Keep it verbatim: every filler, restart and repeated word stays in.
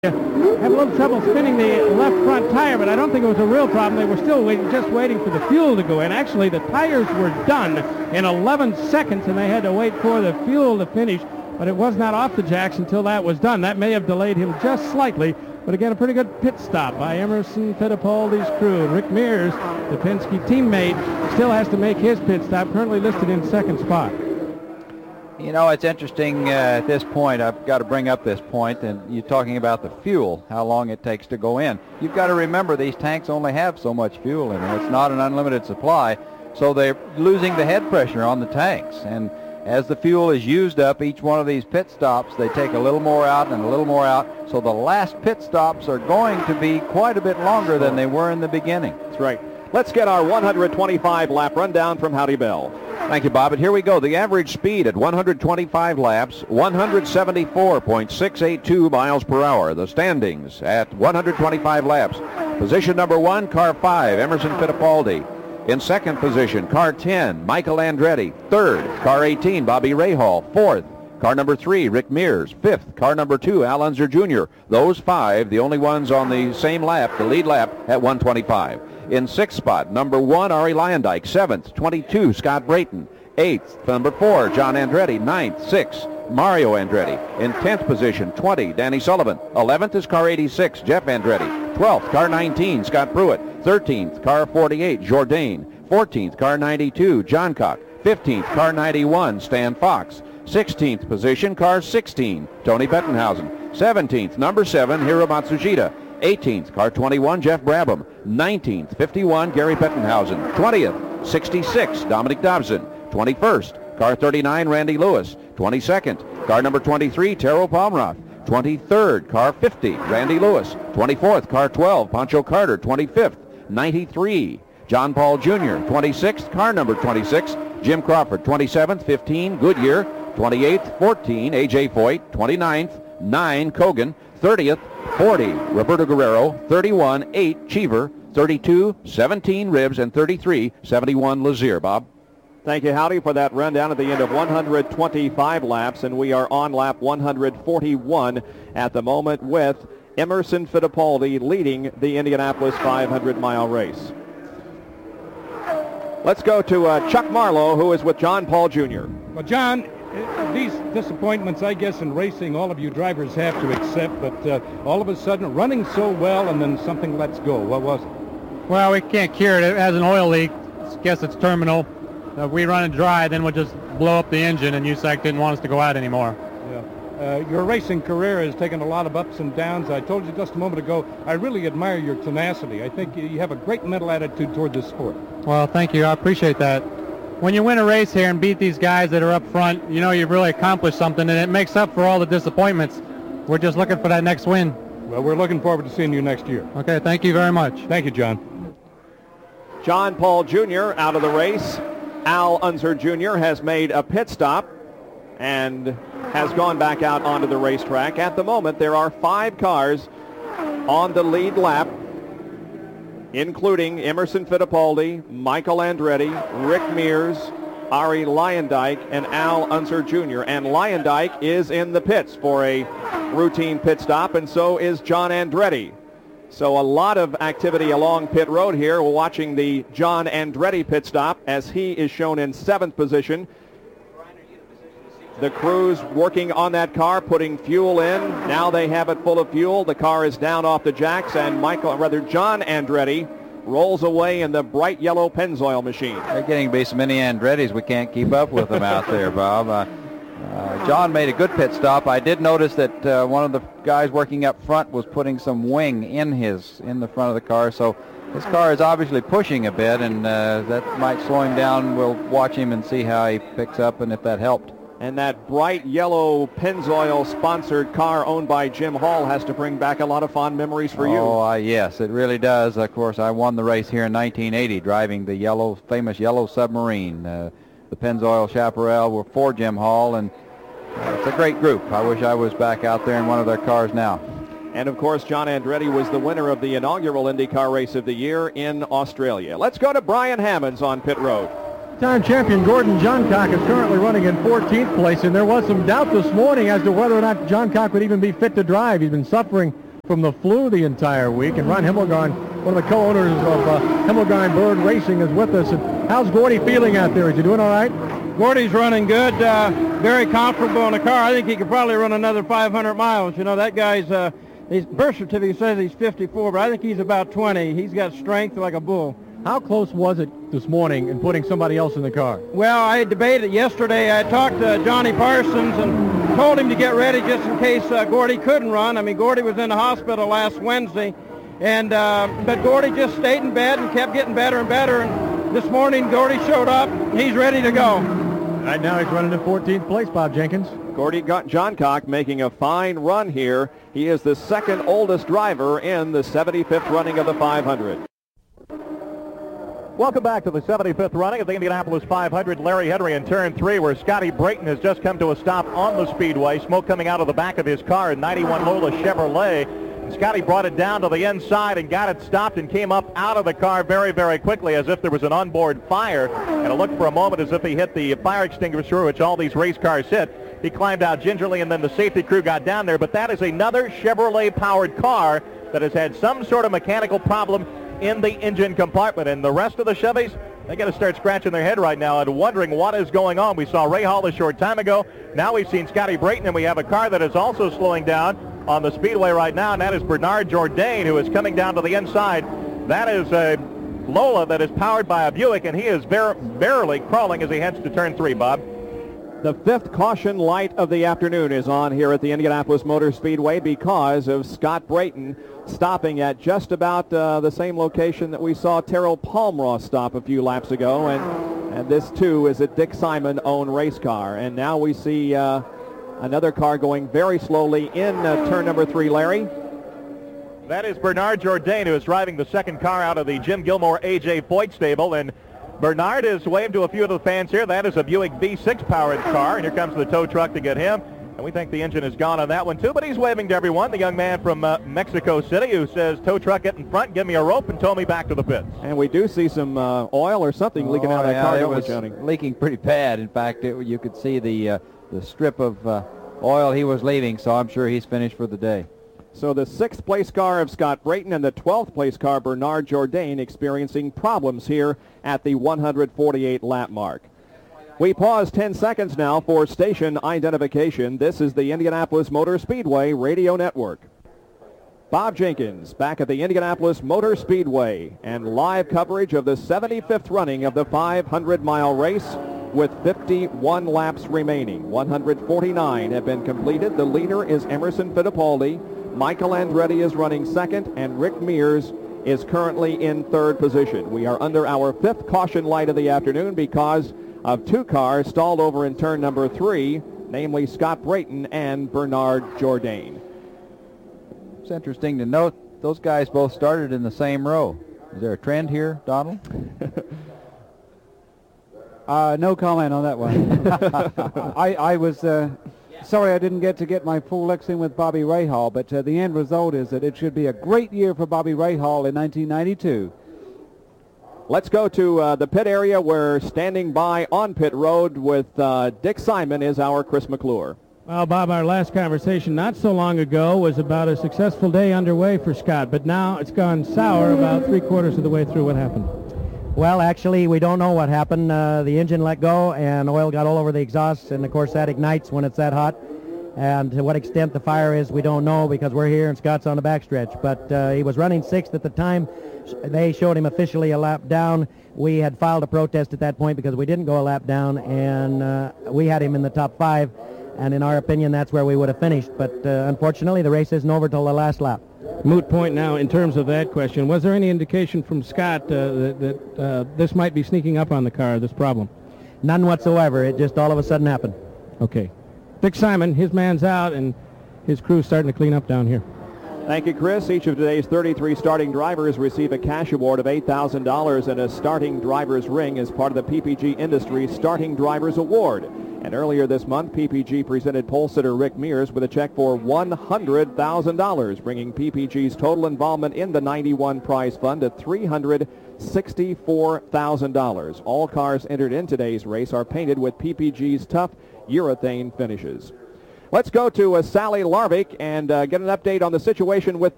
Had a little trouble spinning the left front tire, but I don't think it was a real problem. They were still waiting, just waiting for the fuel to go in. Actually, the tires were done in eleven seconds, and they had to wait for the fuel to finish, but it was not off the jacks until that was done. That may have delayed him just slightly, but again, a pretty good pit stop by Emerson Fittipaldi's crew. And Rick Mears, the Penske teammate, still has to make his pit stop, currently listed in second spot. You know, it's interesting uh, at this point. I've got to bring up this point, and you're talking about the fuel, how long it takes to go in. You've got to remember these tanks only have so much fuel in them. It's not an unlimited supply, so they're losing the head pressure on the tanks. And as the fuel is used up, each one of these pit stops, they take a little more out and a little more out. So the last pit stops are going to be quite a bit longer than they were in the beginning. That's right. Let's get our one hundred twenty-five lap rundown from Howdy Bell. Thank you, Bob. And here we go. The average speed at one hundred twenty-five laps, one seventy-four point six eight two miles per hour. The standings at one hundred twenty-five laps. Position number one, car five, Emerson Fittipaldi. In second position, car ten, Michael Andretti. Third, car eighteen, Bobby Rahal. Fourth, car number three, Rick Mears. Fifth, car number two, Al Unser Junior Those five, the only ones on the same lap, the lead lap, at one twenty-five. In sixth spot, number one, Ari Leyendyke. Seventh, twenty-two, Scott Brayton. Eighth, number four, John Andretti. Ninth, six, Mario Andretti. In tenth position, twenty, Danny Sullivan. Eleventh is car eighty-six, Jeff Andretti. Twelfth, car nineteen, Scott Pruitt. Thirteenth, car forty-eight, Jourdain. Fourteenth, car ninety-two, John Cock. Fifteenth, car ninety-one, Stan Fox. Sixteenth position, car sixteen, Tony Bettenhausen. Seventeenth, number seven, Hiro Matsushita. eighteenth, car twenty-one, Jeff Brabham. nineteenth, fifty-one, Gary Bettenhausen. twentieth, sixty-six, Dominic Dobson. twenty-first, car thirty-nine, Randy Lewis. twenty-second, car number twenty-three, Taro Palmroth. twenty-third, car fifty, Randy Lewis. twenty-fourth, car twelve, Pancho Carter. twenty-fifth, ninety-three, John Paul Junior twenty-sixth, car number twenty-six, Jim Crawford. twenty-seventh, fifteen, Goodyear. twenty-eighth, fourteen, A J Foyt. twenty-ninth, nine, Kogan. thirtieth, forty, Roberto Guerrero. thirty-one, eight, Cheever. thirty-two, seventeen, Ribbs. And thirty-three, seventy-one, Lazier. Bob? Thank you, Howdy, for that rundown at the end of one hundred twenty-five laps, and we are on lap one hundred forty-one at the moment with Emerson Fittipaldi leading the Indianapolis five hundred mile race. Let's go to uh, Chuck Marlowe, who is with John Paul Junior Well, John, these disappointments, I guess, in racing, all of you drivers have to accept, but uh, all of a sudden, running so well and then something lets go. What was it? Well, we can't cure it. It has an oil leak. I guess it's terminal. Uh, if we run it dry, then we'll just blow up the engine, and U S A C didn't want us to go out anymore. Yeah. Uh, your racing career has taken a lot of ups and downs. I told you just a moment ago, I really admire your tenacity. I think you have a great mental attitude toward this sport. Well, thank you. I appreciate that. When you win a race here and beat these guys that are up front, you know you've really accomplished something, and it makes up for all the disappointments. We're just looking for that next win. Well, we're looking forward to seeing you next year. Okay, thank you very much. Thank you, John. John Paul Junior out of the race. Al Unser Junior has made a pit stop and has gone back out onto the racetrack. At the moment, there are five cars on the lead lap, including Emerson Fittipaldi, Michael Andretti, Rick Mears, Ari Leyendyke, and Al Unser Junior And Leyendyke is in the pits for a routine pit stop, and so is John Andretti. So a lot of activity along pit road here. We're watching the John Andretti pit stop as he is shown in seventh position. The crew's working on that car, putting fuel in. Now they have it full of fuel. The car is down off the jacks, and Michael, rather John Andretti rolls away in the bright yellow Pennzoil machine. They're getting to be so many Andrettis we can't keep up with them out there, Bob. Uh, uh, John made a good pit stop. I did notice that uh, one of the guys working up front was putting some wing in his in the front of the car, so his car is obviously pushing a bit, and uh, that might slow him down. We'll watch him and see how he picks up and if that helped. And that bright yellow Pennzoil-sponsored car owned by Jim Hall has to bring back a lot of fond memories for you. Oh, uh, yes, it really does. Of course, I won the race here in nineteen eighty driving the yellow, famous yellow submarine. Uh, the Pennzoil Chaparral were for Jim Hall, and uh, it's a great group. I wish I was back out there in one of their cars now. And, of course, John Andretti was the winner of the inaugural IndyCar Race of the Year in Australia. Let's go to Brian Hammonds on pit road. Time champion Gordon Johncock is currently running in fourteenth place, and there was some doubt this morning as to whether or not Johncock would even be fit to drive. He's been suffering from the flu the entire week. And Ron Himmelgarn, one of the co-owners of uh, Himmelgarn Bird Racing, is with us. And how's Gordy feeling out there? Is he doing all right? Gordy's running good, uh, very comfortable in the car. I think he could probably run another five hundred miles. You know, that guy's, uh, his birth certificate says he's fifty-four, but I think he's about twenty. He's got strength like a bull. How close was it this morning in putting somebody else in the car? Well, I debated yesterday. I talked to Johnny Parsons and told him to get ready just in case uh, Gordy couldn't run. I mean, Gordy was in the hospital last Wednesday, and uh, but Gordy just stayed in bed and kept getting better and better. And this morning, Gordy showed up. He's ready to go. Right now, he's running in fourteenth place, Bob Jenkins. Gordy Johncock making a fine run here. He is the second oldest driver in the seventy-fifth running of the five hundred. Welcome back to the seventy-fifth running of the Indianapolis five hundred. Larry Henry in turn three, where Scotty Brayton has just come to a stop on the speedway. Smoke coming out of the back of his car in ninety-one Lola Chevrolet. And Scotty brought it down to the inside and got it stopped and came up out of the car very, very quickly as if there was an onboard fire. And it looked for a moment as if he hit the fire extinguisher, which all these race cars hit. He climbed out gingerly, and then the safety crew got down there. But that is another Chevrolet-powered car that has had some sort of mechanical problem in the engine compartment. And the rest of the Chevys, they got to start scratching their head right now and wondering what is going on. We saw Ray Hall a short time ago. Now we've seen Scotty Brayton, and we have a car that is also slowing down on the speedway right now, and that is Bernard Jourdain, who is coming down to the inside. That is a Lola that is powered by a Buick, and he is bar- barely crawling as he heads to turn three, Bob. The fifth caution light of the afternoon is on here at the Indianapolis Motor Speedway because of Scott Brayton stopping at just about uh, the same location that we saw Terrell Palmroth stop a few laps ago. And, and this, too, is a Dick Simon-owned race car. And now we see uh, another car going very slowly in uh, turn number three, Larry. That is Bernard Jourdain, who is driving the second car out of the Jim Gilmore A J Foyt stable. And Bernard has waved to a few of the fans here. That is a Buick V six powered car, and here comes the tow truck to get him. And we think the engine is gone on that one, too, but he's waving to everyone. The young man from uh, Mexico City who says, tow truck, get in front, give me a rope, and tow me back to the pits. And we do see some uh, oil or something oh, leaking out of that yeah, car, it don't we, was Johnny? leaking pretty bad. In fact, it, you could see the, uh, the strip of uh, oil he was leaving, so I'm sure he's finished for the day. So the sixth place car of Scott Brayton and the twelfth place car Bernard Jourdain experiencing problems here at the one hundred forty-eight lap mark. We pause ten seconds now for station identification. This is the Indianapolis Motor Speedway Radio Network. Bob Jenkins back at the Indianapolis Motor Speedway and live coverage of the seventy-fifth running of the five hundred mile race with fifty-one laps remaining. one hundred forty-nine have been completed. The leader is Emerson Fittipaldi. Michael Andretti is running second, and Rick Mears is currently in third position. We are under our fifth caution light of the afternoon because of two cars stalled over in turn number three, namely Scott Brayton and Bernard Jourdain. It's interesting to note those guys both started in the same row. Is there a trend here, Donald? uh, no comment on that one. I, I was uh, sorry I didn't get to get my full licks in with Bobby Rahal, but uh, the end result is that it should be a great year for Bobby Rahal in nineteen ninety-two. Let's go to uh, the pit area where standing by on pit road with uh, Dick Simon is our Chris McClure. Well, Bob, our last conversation not so long ago was about a successful day underway for Scott, but now it's gone sour about three quarters of the way through. What happened? Well, actually, we don't know what happened. Uh, the engine let go, and oil got all over the exhaust, and, of course, that ignites when it's that hot. And to what extent the fire is, we don't know because we're here and Scott's on the backstretch. But uh, he was running sixth at the time. They showed him officially a lap down. We had filed a protest at that point because we didn't go a lap down, and uh, we had him in the top five. And in our opinion, that's where we would have finished. But uh, unfortunately, the race isn't over till the last lap. Moot point now in terms of that question. Was there any indication from Scott uh, that, that uh, this might be sneaking up on the car, this problem? None whatsoever. It just all of a sudden happened. Okay. Dick Simon, his man's out, and his crew's starting to clean up down here. Thank you, Chris. Each of today's thirty-three starting drivers receive a cash award of eight thousand dollars and a starting driver's ring as part of the P P G Industries Starting Drivers Award. And earlier this month, P P G presented pole sitter Rick Mears with a check for one hundred thousand dollars, bringing P P G's total involvement in the ninety-one prize fund to three hundred sixty-four thousand dollars. All cars entered in today's race are painted with P P G's tough urethane finishes. Let's go to uh, Sally Larvik and uh, get an update on the situation with